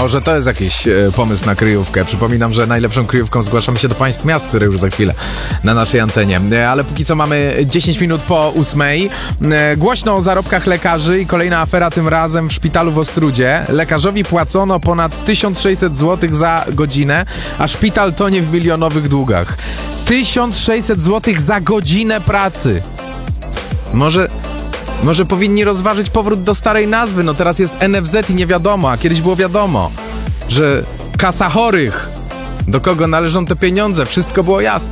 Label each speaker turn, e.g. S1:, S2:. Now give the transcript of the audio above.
S1: Może to jest jakiś pomysł na kryjówkę. Przypominam, że najlepszą kryjówką zgłaszamy się do państw miast, które już za chwilę na naszej antenie. Ale póki co mamy 10 minut po 8:00. Głośno o zarobkach lekarzy i kolejna afera, tym razem w szpitalu w Ostródzie. Lekarzowi płacono ponad 1600 zł za godzinę, a szpital tonie w milionowych długach. 1600 zł za godzinę pracy. Może powinni rozważyć powrót do starej nazwy. No teraz jest NFZ i nie wiadomo, a kiedyś było wiadomo, że kasa chorych, do kogo należą te pieniądze, wszystko było jasne.